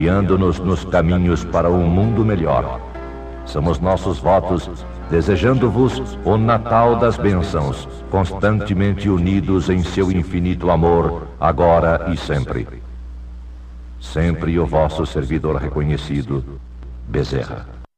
guiando-nos nos caminhos para um mundo melhor. São os nossos votos, desejando-vos o Natal das bênçãos, constantemente unidos em seu infinito amor, agora e sempre. Sempre o vosso servidor reconhecido, Bezerra.